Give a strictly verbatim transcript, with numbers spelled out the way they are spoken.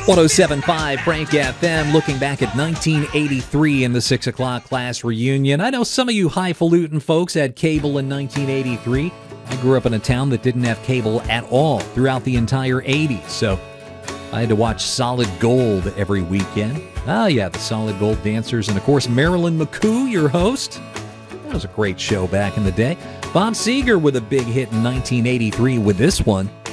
one oh seven point five Frank F M, looking back at nineteen eighty-three in the six o'clock class reunion. I know some of you highfalutin folks had cable in nineteen eighty-three. I grew up in a town that didn't have cable at all throughout the entire eighties, so I had to watch Solid Gold every weekend. Ah, yeah, the Solid Gold Dancers, and of course, Marilyn McCoo, your host. That was a great show back in the day. Bob Seger with a big hit in nineteen eighty-three with this one.